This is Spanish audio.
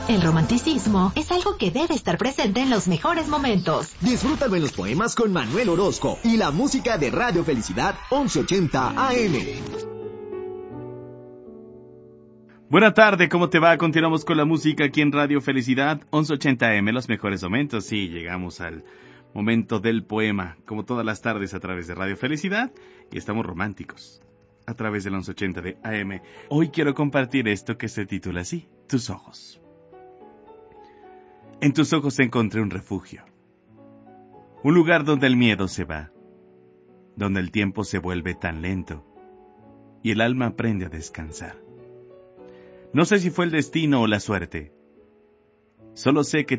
El romanticismo es algo que debe estar presente en los mejores momentos. Disfrútalo en los poemas con Manuel Orozco y la música de Radio Felicidad 1180 AM. Buena tarde, ¿cómo te va? Continuamos con la música aquí en Radio Felicidad 1180 AM, los mejores momentos. Sí, llegamos al momento del poema, como todas las tardes a través de Radio Felicidad, y estamos románticos a través del 1180 de AM. Hoy quiero compartir esto que se titula así, Tus ojos. En tus ojos encontré un refugio, un lugar donde el miedo se va, donde el tiempo se vuelve tan lento y el alma aprende a descansar. No sé si fue el destino o la suerte, solo sé que